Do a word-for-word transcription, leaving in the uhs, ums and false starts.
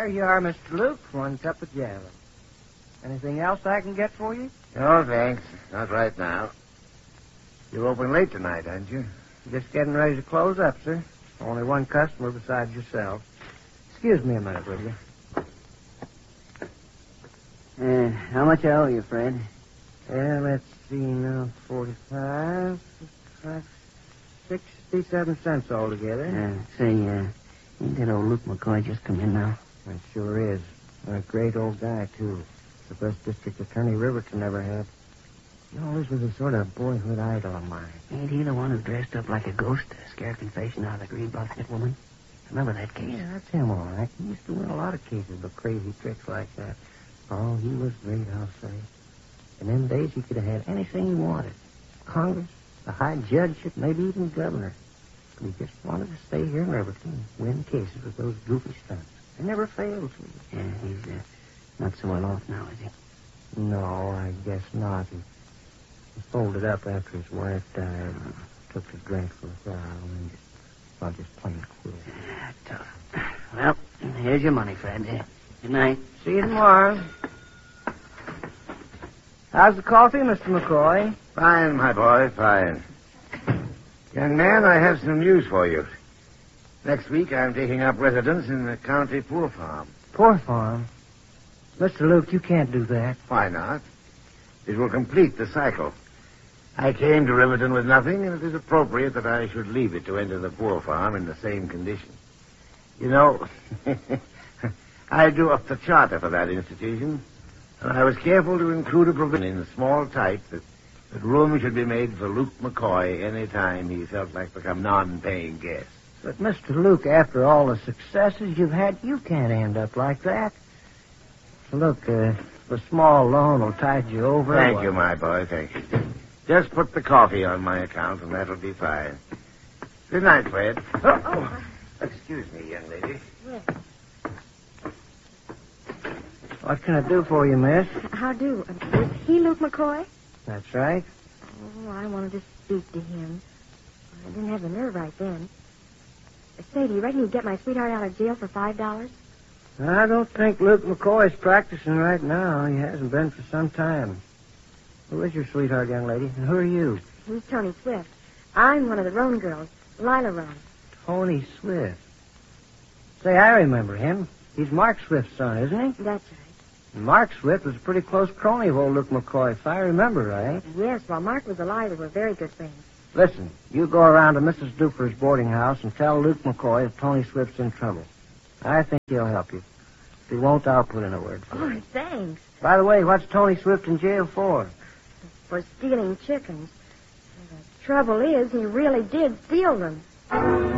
There you are, Mister Luke. One cup of java. Anything else I can get for you? No, thanks. Not right now. You're open late tonight, aren't you? Just getting ready to close up, sir. Only one customer besides yourself. Excuse me a minute, will you? Uh, how much I owe you, Fred? Yeah, let's see now. Forty-five, fifty-five, sixty-seven cents altogether. Uh, say, uh, ain't that old Luke McCoy just come in now? It sure is. A great old guy, too. The best district attorney Riverton ever had. He always was a sort of boyhood idol of mine. Ain't he the one who dressed up like a ghost to scare confession out of the green bucket woman? Remember that case? Yeah, that's him, all right. He used to win a lot of cases with crazy tricks like that. Oh, he was great, I'll say. In them days, he could have had anything he wanted. Congress, a high judgeship, maybe even governor. But he just wanted to stay here in Riverton and win cases with those goofy stunts. They never failed to. Yeah, he's uh, not so well off now, is he? No, I guess not. He, he folded up after his wife died. Took to drink for a while and just, well, just plain quit. Yeah, tough. Well, here's your money, Fred. Uh, good night. See you tomorrow. How's the coffee, Mister McCoy? Fine, my boy, fine. Young man, I have some news for you. Next week, I'm taking up residence in the county poor farm. Poor farm? Mister Luke, you can't do that. Why not? It will complete the cycle. I came to Riverton with nothing, and it is appropriate that I should leave it to enter the poor farm in the same condition. You know, I drew up the charter for that institution, and I was careful to include a provision in small type that, that room should be made for Luke McCoy any time he felt like become non-paying guest. But, Mister Luke, after all the successes you've had, you can't end up like that. Look, uh, the small loan will tide you over. Thank you, my boy, thank you. Just put the coffee on my account, and that'll be fine. Good night, Fred. Oh, oh. Excuse me, young lady. Yes. What can I do for you, miss? How do? Uh, is he Luke McCoy? That's right. Oh, I wanted to speak to him. I didn't have the nerve right then. Say, do you reckon you'd get my sweetheart out of jail for five dollars? I don't think Luke McCoy's practicing right now. He hasn't been for some time. Who is your sweetheart, young lady? And who are you? He's Tony Swift. I'm one of the Roan girls, Lila Roan. Tony Swift. Say, I remember him. He's Mark Swift's son, isn't he? That's right. And Mark Swift was a pretty close crony of old Luke McCoy, if I remember right. Yes, while Mark was alive, they were very good friends. Listen, you go around to Missus Duper's boarding house and tell Luke McCoy if Tony Swift's in trouble. I think he'll help you. If he won't, I'll put in a word for Oh, him. thanks. By the way, what's Tony Swift in jail for? For stealing chickens. The trouble is, he really did steal them.